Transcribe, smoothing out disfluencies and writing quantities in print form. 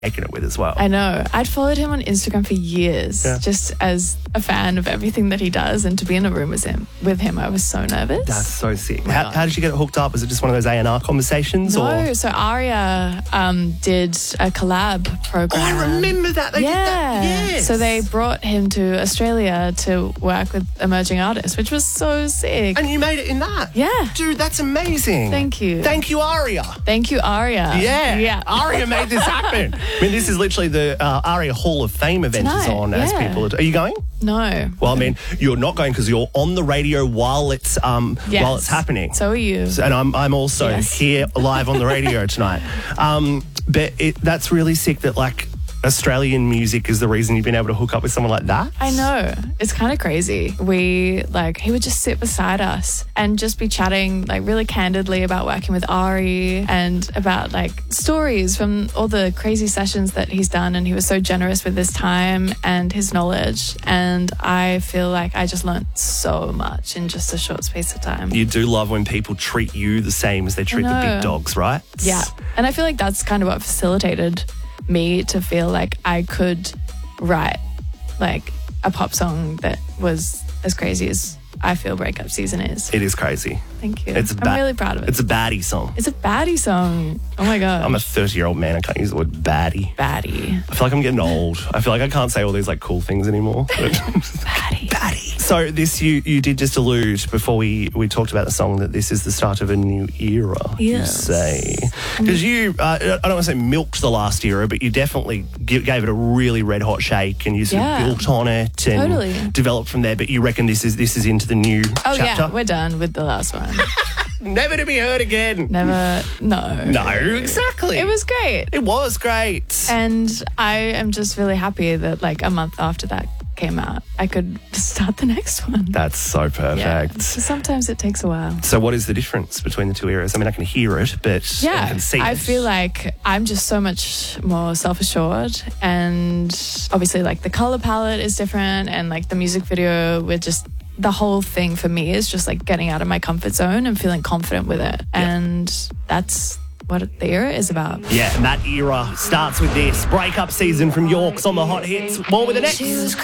making it with as well. I know. I'd followed him on Instagram for years, just as a fan of everything that he does, and to be in a room with him, I was so nervous. That's so sick. How did you get it hooked up? Was it just one of those A&R conversations? No, so Aria did a collab program. Oh, I remember that. They did that. Yes. So they brought him to Australia to work with emerging artists, which was so sick. And you made it in that? Yeah. Dude, that's amazing. Thank you. Thank you, Aria. Thank you, Aria. Yeah. Aria made this happen. I mean, this is literally the Aria Hall of Fame event is on as people. Are you going? No. Well, I mean, you're not going because you're on the radio while it's happening. So are you. And I'm also here live on the radio tonight. But that's really sick that, like, Australian music is the reason you've been able to hook up with someone like that. I know. It's kind of crazy. He would just sit beside us and just be chatting like really candidly about working with Ari and about like stories from all the crazy sessions that he's done, and he was so generous with his time and his knowledge, and I feel like I just learned so much in just a short space of time. You do love when people treat you the same as they treat the big dogs, right? Yeah. And I feel like that's kind of what facilitated me to feel like I could write like a pop song that was as crazy as I feel Breakup Season is. It is crazy. Thank you. I'm really proud of it. It's a baddie song. It's a baddie song. Oh my God. I'm a 30-year-old man. I can't use the word baddie. Baddie. I feel like I'm getting old. I feel like I can't say all these like cool things anymore. Baddie. Baddie. So this, you did just allude before we talked about the song that this is the start of a new era, you say. Because you, I don't want to say milked the last era, but you definitely gave it a really red hot shake, and you sort of built on it and developed from there. But you reckon this is into the new chapter? Yeah, we're done with the last one. Never to be heard again. Never, no. No, exactly. It was great. It was great. And I am just really happy that like a month after that came out, I could start the next one. That's so perfect. Yeah. Sometimes it takes a while. So what is the difference between the two eras? I mean, I can hear it, but I can see it. I feel like I'm just so much more self-assured, and obviously like the color palette is different, and like the music video, we're just, the whole thing for me is just like getting out of my comfort zone and feeling confident with it. And that's what the era is about. Yeah, and that era starts with this. Breakup Season from Yorks on the Hot Hits. More with the next.